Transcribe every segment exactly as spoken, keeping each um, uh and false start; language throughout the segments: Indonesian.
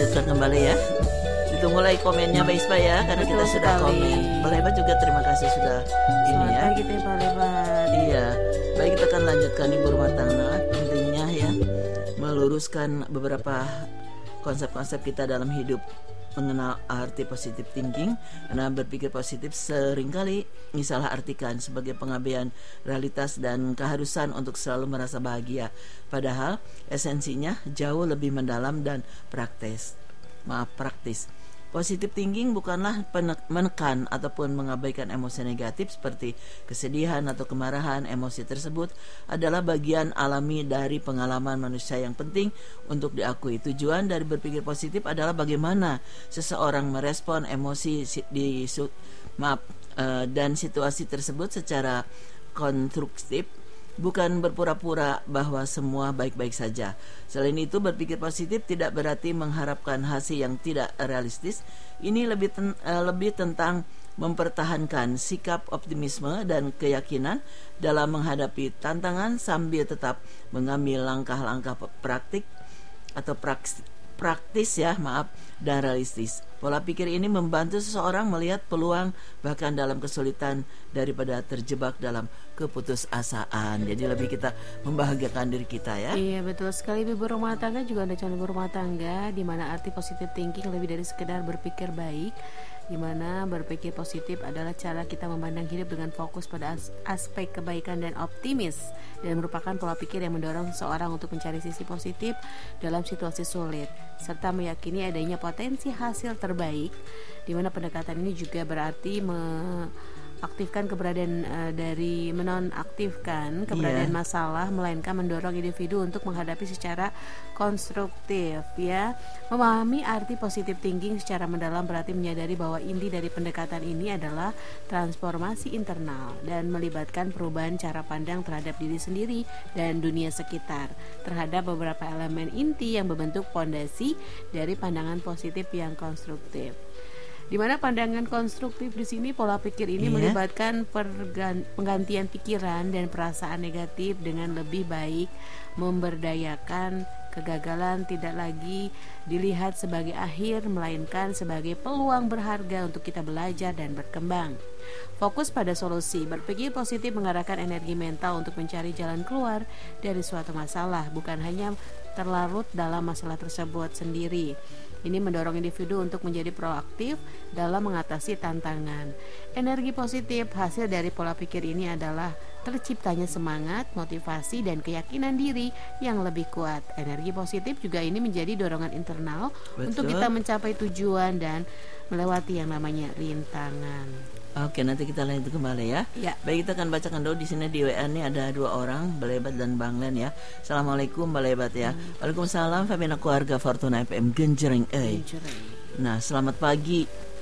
lanjutkan kembali ya. Ditunggu lagi komennya Mbak Ispa ya, karena Betul kita sudah sekali. komen. Mbak Lebat juga terima kasih sudah ini Selamat ya. pagi teh Pak Lebat. Iya, baik kita akan lanjutkan ibu rumah tangga. Pentingnya ya meluruskan beberapa konsep-konsep kita dalam hidup, mengenal arti positive thinking, karena berpikir positif seringkali disalah artikan sebagai pengabaian realitas dan keharusan untuk selalu merasa bahagia, padahal esensinya jauh lebih mendalam dan praktis. Maaf, praktis. Positive thinking bukanlah menekan ataupun mengabaikan emosi negatif seperti kesedihan atau kemarahan. Emosi tersebut adalah bagian alami dari pengalaman manusia yang penting untuk diakui. Tujuan dari berpikir positif adalah bagaimana seseorang merespon emosi di maaf uh, dan situasi tersebut secara konstruktif, bukan berpura-pura bahwa semua baik-baik saja. Selain itu, berpikir positif tidak berarti mengharapkan hasil yang tidak realistis. Ini lebih ten, uh, lebih tentang mempertahankan sikap optimisme dan keyakinan dalam menghadapi tantangan sambil tetap mengambil langkah-langkah praktik atau praktis, praktis ya, maaf, dan realistis. Pola pikir ini membantu seseorang melihat peluang bahkan dalam kesulitan daripada terjebak dalam keputusasaan. Jadi lebih kita membahagiakan diri kita ya. Iya betul sekali. Ibu rumah tangga juga ada calon ibu rumah tangga, di mana arti positive thinking lebih dari sekedar berpikir baik, di mana berpikir positif adalah cara kita memandang hidup dengan fokus pada as- aspek kebaikan dan optimis, dan merupakan pola pikir yang mendorong seseorang untuk mencari sisi positif dalam situasi sulit, serta meyakini adanya potensi hasil terbaik, di mana pendekatan ini juga berarti mengaktifkan keberadaan uh, dari menonaktifkan keberadaan Iya. masalah, melainkan mendorong individu untuk menghadapi secara konstruktif ya. Memahami arti positive thinking secara mendalam berarti menyadari bahwa inti dari pendekatan ini adalah transformasi internal dan melibatkan perubahan cara pandang terhadap diri sendiri dan dunia sekitar terhadap beberapa elemen inti yang membentuk fondasi dari pandangan positif yang konstruktif. Di mana pandangan konstruktif di sini, pola pikir ini Iya. melibatkan pergan- penggantian pikiran dan perasaan negatif dengan lebih baik, memberdayakan kegagalan tidak lagi dilihat sebagai akhir, melainkan sebagai peluang berharga untuk kita belajar dan berkembang. Fokus pada solusi, berpikir positif mengarahkan energi mental untuk mencari jalan keluar dari suatu masalah, bukan hanya terlarut dalam masalah tersebut sendiri. Ini mendorong individu untuk menjadi proaktif dalam mengatasi tantangan. Energi positif hasil dari pola pikir ini adalah terciptanya semangat, motivasi, dan keyakinan diri yang lebih kuat. Energi positif juga ini menjadi dorongan internal Betul. untuk kita mencapai tujuan dan melewati yang namanya rintangan. Oke, nanti kita lanjut kembali ya. Ya. Baik, kita akan bacakan dulu di sini di W A ini ada dua orang, Mbak Lebat dan Bang Len ya. Assalamualaikum Mbak Lebat ya. Hmm. Waalaikumsalam Famina keluarga Fortuna F M Genjreng. Eh. Nah, selamat pagi.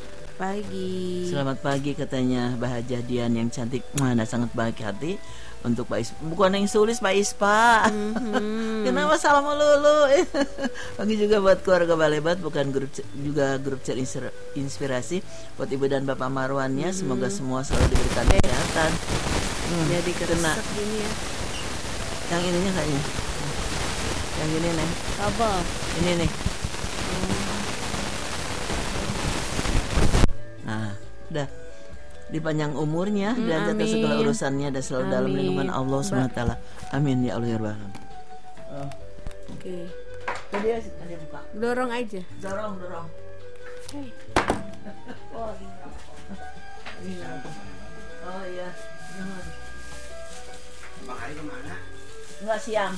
Pagi. Selamat pagi katanya Bahagia Dian yang cantik. Mana sangat baik hati untuk Pak Ispa. Bukan yang sulis Pak Ispa. Mm-hmm. Kenapa salah melulu? Pagi juga buat keluarga Balebat, bukan grup juga grup chat inspirasi buat Ibu dan Bapak Marwannya. Mm-hmm. Semoga semua selalu diberikan kesehatan. Hmm. Jadi kena gini ya. Yang ininya kayaknya. Yang ini nih. Apa? Ini nih. Nah, udah dipanjang umurnya hmm, dan jatuh segala urusannya dan selalu amin. Dalam lindungan Allah subhanahu wa taala. Amin ya Allah ya Rabbal alamin. Oh. Oke. Tadi ada buka. Dorong aja. Dorong, dorong. Hey. Oh, ini. Oh iya. Jangan. Bang Ari kemana? Enggak siang.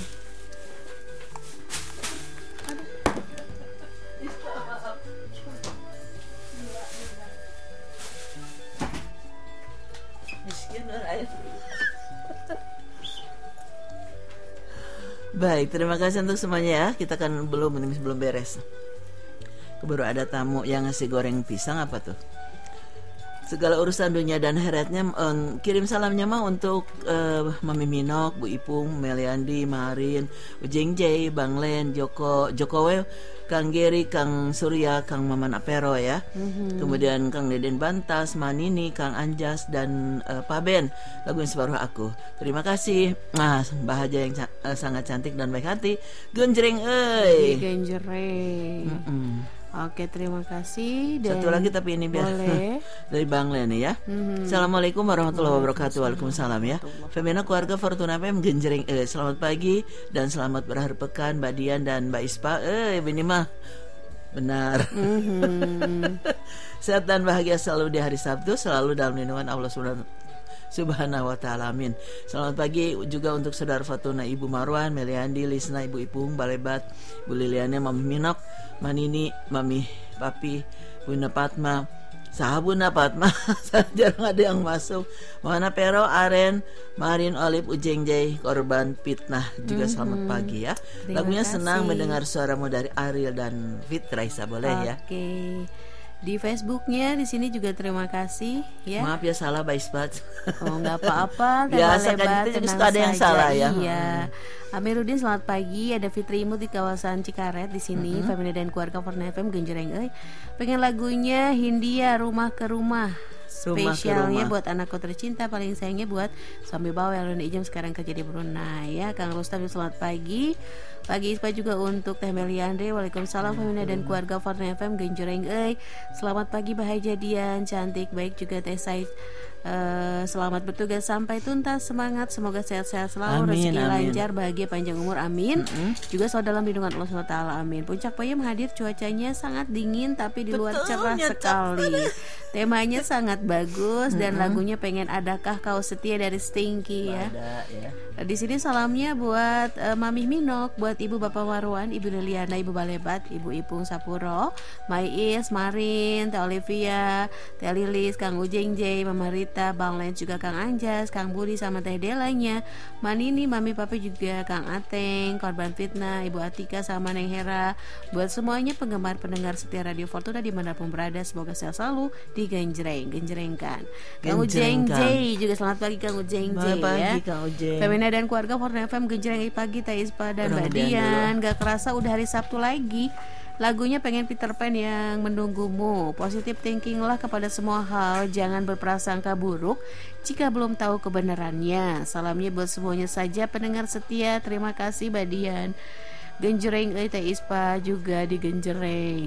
Baik, terima kasih untuk semuanya ya. Kita kan belum ini belum beres. Baru ada tamu yang ngasih goreng pisang apa tuh? Segala urusan dunia dan akhiratnya. um, Kirim salamnya mah untuk uh, Mami Minok, Bu Ipung, Meliandi, Marin, Ujeng Jay, Bang Len, Joko, Jokowe, Kang Geri, Kang Surya, Kang Maman Apero ya. Mm-hmm. Kemudian Kang Deden Bantas, Manini, Kang Anjas dan uh, Pak Ben. Lagu yang separuh aku. Terima kasih. Nah, Bahagia yang uh, sangat cantik dan baik hati. Genjreng euy. Genjreng. Mm-mm. Oke, terima kasih. Dan satu lagi tapi ini biar boleh. dari Bang Leni ya. Mm-hmm. Assalamualaikum warahmatullahi wabarakatuh. Waalaikumsalam ya. Femina keluarga Fortuna F M Genjreng. Eh, selamat pagi dan selamat berakhir pekan Mbak Dian dan Mbak Ispa. Eh, ini mah benar. Mm-hmm. Sehat dan bahagia selalu di hari Sabtu, selalu dalam lindungan Allah Subhanahu wa ta'ala, amin. Selamat pagi juga untuk saudara Fatuna, Ibu Marwan, Meliandi, Lisna, Ibu Ipung, Balebat, Bu Liliana, Mami Minok, Manini, Mami Papi, Bunda Patma, Sahabuna Patma, jarang ada yang masuk. Mohana Pero, Aren, Marin, Olip, Ujeng Jay, korban fitnah juga mm-hmm. Selamat pagi ya. Terima Lagunya kasih. Senang mendengar suaramu dari Ariel dan Fitra, Isa boleh okay. ya. Oke. Di Facebooknya di sini juga terima kasih ya. Maaf ya salah Baisbat. Oh nggak apa-apa. Biasa kan itu suka ada yang salah ya. Iya. Hmm. Amiruddin selamat pagi. Ada Fitri Imut di kawasan Cikaret di sini. Mm-hmm. Family dan keluarga Fortuna F M Genjreng. Eh, pengen lagunya Hindia Rumah ke Rumah. Spesialnya buat anakku tercinta, paling sayangnya buat suami bawel dan Ijem sekarang kerja di Brunei ya. Kang Rustam selamat pagi. Pagi Ispa juga untuk Teh Meliandre. Waalaikumsalam Femina dan keluarga Fortuna F M Genjreng. Eh, selamat pagi bahagia Dian, cantik baik juga Teh Said. Uh, selamat bertugas sampai tuntas, semangat, semoga sehat-sehat selalu, amin, rezeki amin. lancar, bahagia panjang umur, amin. Mm-hmm. Juga selalu dalam lindungan Allah subhanahu wa taala, amin. Puncak Payung hadir, cuacanya sangat dingin tapi di luar Betul, cerah nyata. sekali. Temanya sangat bagus dan mm-hmm. lagunya Pengen Adakah Kau Setia dari Stinky ya. Ada, ya. Di sini salamnya buat uh, Mami Minok, buat Ibu Bapak Marwan, Ibu Liliana, Ibu Balebat, Ibu Ipung Sapuro, Mais, Marin, Teh Olivia, Teh Lilis, Kang Ujeng J, Mama Rita, Bang Len juga Kang Anjas, Kang Budi sama Teh Delanya, Manini, Mami Papi juga Kang Ateng, korban fitnah, Ibu Atika sama Neng Hera. Buat semuanya penggemar pendengar setia Radio Fortuna dimanapun berada, semoga sehat selalu di Genjreng, genjrengkan. Kang Ujeng J juga selamat pagi Kang Ujeng J ya. Kang Ujeng. Femina dan keluarga Fortuna F M Genjreng pagi, Teh Ispa dan Mbak Dian. Gak kerasa udah hari Sabtu lagi. Lagunya Pengen Peter Pan yang menunggumu. Positive thinking lah kepada semua hal. Jangan berprasangka buruk jika belum tahu kebenarannya. Salamnya buat semuanya saja pendengar setia. Terima kasih Mbak Dian. Genjreng, eh Teh Ispa juga di Genjreng.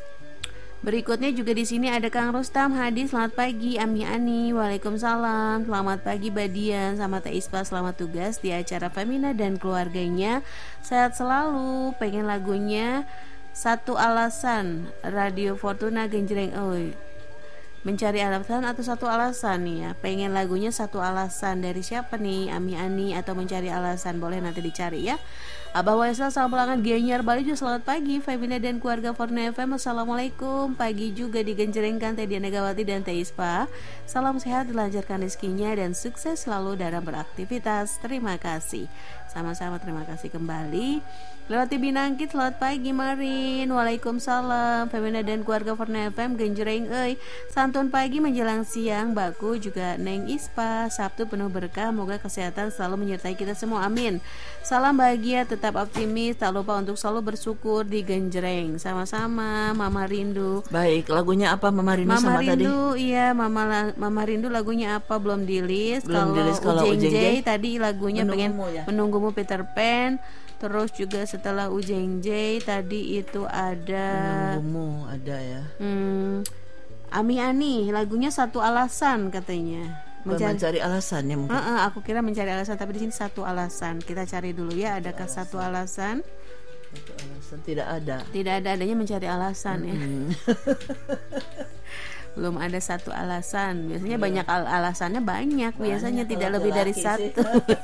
Berikutnya juga di sini ada Kang Rustam Hadi, selamat pagi Ami Ani, waalaikumsalam, selamat pagi Badian sama Teh Ispa, selamat tugas di acara Femina dan keluarganya, sehat selalu. Pengen lagunya Satu Alasan Radio Fortuna Genjreng. Oh, mencari alasan atau satu alasan nih ya. Pengen lagunya Satu Alasan dari siapa nih? Ami Ani atau Mencari Alasan, boleh nanti dicari ya. Abah Waisal sama pelanggan Gianyar Bali juga selamat pagi Femina dan keluarga Fortuna F M. Assalamualaikum. Pagi juga digenjrengkan Teh Dian Negawati dan Teh Ispa. Salam sehat, dilancarkan rezekinya dan sukses selalu dalam beraktivitas. Terima kasih. Sama-sama, terima kasih kembali. Lewati Binangkit, selamat pagi Marin. Waalaikumsalam. Femina dan keluarga Fortuna F M Genjreng. Euy, santun pagi menjelang siang Baku juga Neng Ispa. Sabtu penuh berkah, moga kesehatan selalu menyertai kita semua, amin. Salam bahagia, tetap optimis, tak lupa untuk selalu bersyukur di Genjreng. Sama-sama Mama Rindu. Baik, lagunya apa Mama Rindu Mama sama Rindu, tadi? iya Mama Mama Rindu lagunya apa belum di list. Belum di list. Kalau Ujeng Ujeng J J tadi lagunya Menunggumu, pengen ya? Menunggumu Peter Pan. Terus juga setelah Ujeng J tadi itu ada Menunggumu ada ya. hmm, Ami Ani lagunya Satu Alasan katanya. Mencari, mencari alasannya mungkin. Uh, uh, aku kira mencari alasan, tapi di sini Satu Alasan. Kita cari dulu ya, adakah Satu Alasan? Satu alasan tidak ada. Tidak ada, adanya mencari alasan hmm. ya. Belum ada Satu Alasan. Biasanya hmm. banyak al- alasannya banyak. Biasanya banyak, tidak lebih dari satu.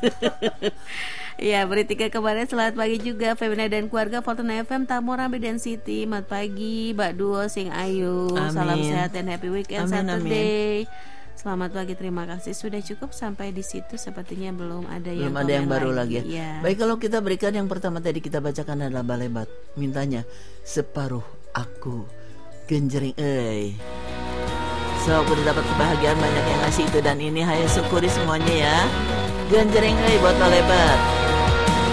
Ya, beritiga kemarin selamat pagi juga Femina dan keluarga Fortuna F M Tamu Rambi dan Siti. Selamat pagi Mbak Duo Sing Ayu. Amin. Salam sehat dan happy weekend Amin, Saturday. amin. Selamat pagi, terima kasih. Sudah cukup sampai di situ, sepertinya belum ada belum yang ada yang baru lagi, lagi ya. Baik, kalau kita berikan yang pertama tadi kita bacakan adalah Balebat. Mintanya Separuh Aku Genjreng. Eh. So, aku dapat kebahagiaan banyak yang ngasih itu dan ini, hai syukuri semuanya ya. Genjreng eh buat Balebat.